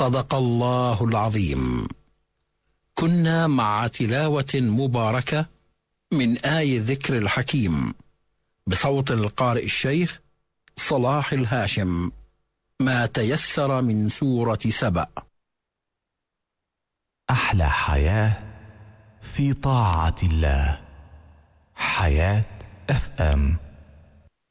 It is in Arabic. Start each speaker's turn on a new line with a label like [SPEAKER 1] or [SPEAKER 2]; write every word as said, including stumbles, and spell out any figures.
[SPEAKER 1] صدق الله العظيم. كنا مع تلاوة مباركة من آي ذكر الحكيم بصوت القارئ الشيخ صلاح الهاشم، ما تيسر من سورة سبأ.
[SPEAKER 2] أحلى حياة في طاعة الله. حياة اف ام.